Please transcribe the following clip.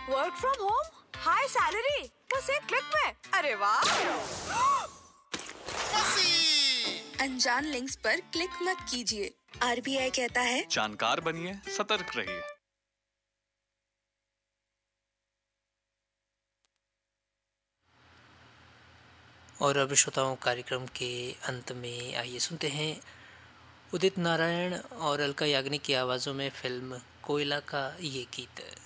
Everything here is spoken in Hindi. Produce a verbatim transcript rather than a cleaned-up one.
Work from home, high salary, बस एक क्लिक में। अरे वाह। अनजान लिंक्स पर क्लिक मत कीजिए। आरबीआई कहता है जानकार बनिए, सतर्क रहिए। और अब श्रोताओं, कार्यक्रम के अंत में आइए सुनते हैं उदित नारायण और अलका याग्निक की आवाज़ों में फिल्म कोयला का ये गीत।